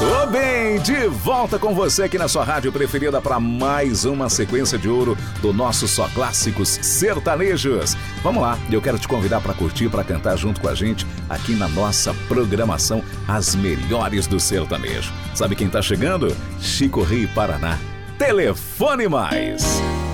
Tô bem, de volta com você aqui na sua rádio preferida para mais uma sequência de ouro do nosso Só Clássicos Sertanejos. Vamos lá, eu quero te convidar para curtir, para cantar junto com a gente aqui na nossa programação As Melhores do Sertanejo. Sabe quem tá chegando? Chico Rio Paraná. Telefone Mais.